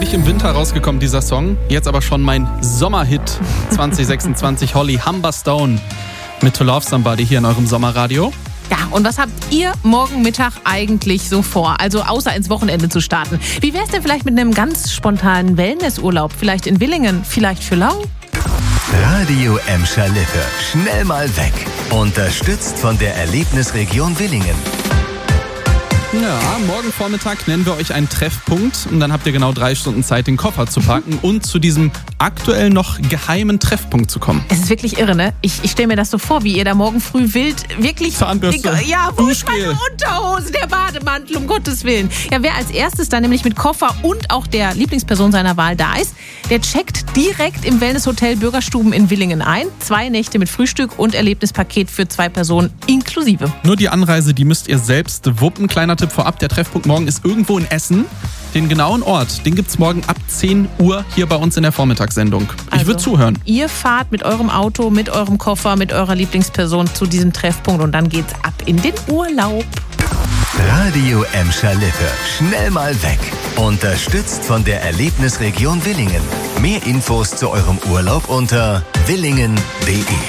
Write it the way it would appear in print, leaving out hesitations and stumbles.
ursprünglich im Winter rausgekommen, dieser Song. Jetzt aber schon mein Sommerhit 2026, Holly Humberstone mit To Love Somebody hier in eurem Sommerradio. Ja, und was habt ihr morgen Mittag eigentlich so vor? Also außer ins Wochenende zu starten. Wie wär's denn vielleicht mit einem ganz spontanen Wellnessurlaub? Vielleicht in Willingen, vielleicht für Lau? Radio Emscher Lippe. Schnell mal weg. Unterstützt von der Erlebnisregion Willingen. Ja, morgen Vormittag nennen wir euch einen Treffpunkt und dann habt ihr genau 3 Stunden Zeit, den Koffer zu packen und zu diesem aktuell noch geheimen Treffpunkt zu kommen. Es ist wirklich irre, ne? Ich stelle mir das so vor, wie ihr da morgen früh wild wirklich... Zahnbürste, Ja, wo ist Duschgel. meine Unterhose, der Bademantel, um Gottes Willen. Ja, wer als erstes da nämlich mit Koffer und auch der Lieblingsperson seiner Wahl da ist, der checkt direkt im Wellnesshotel Bürgerstuben in Willingen ein. 2 Nächte mit Frühstück und Erlebnispaket für 2 Personen inklusive. Nur die Anreise, die müsst ihr selbst wuppen. Kleiner Tipp vorab, der Treffpunkt morgen ist irgendwo in Essen. Den genauen Ort, den gibt's morgen ab 10 Uhr hier bei uns in der Vormittagssendung. Ich würde zuhören. Ihr fahrt mit eurem Auto, mit eurem Koffer, mit eurer Lieblingsperson zu diesem Treffpunkt und dann geht's ab in den Urlaub. Radio Emscher Lippe. Schnell mal weg. Unterstützt von der Erlebnisregion Willingen. Mehr Infos zu eurem Urlaub unter willingen.de.